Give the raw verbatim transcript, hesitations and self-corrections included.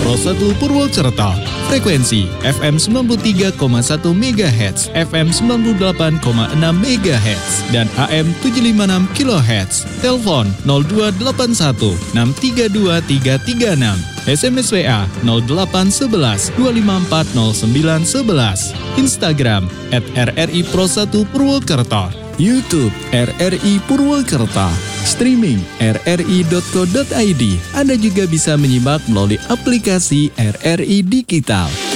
Pro satu Purwokerto. Frekuensi F M sembilan puluh tiga koma satu megahertz, F M sembilan puluh delapan koma enam megahertz, dan A M tujuh lima enam kilohertz. Telepon nol dua delapan satu enam tiga dua tiga tiga enam. S M S W A nol delapan satu satu dua lima empat nol sembilan satu satu. Instagram at R R I Pro satu Purwokerto. YouTube R R I Purwokerto. Streaming r r i dot co dot i d. Anda juga bisa menyimak melalui aplikasi R R I Digital.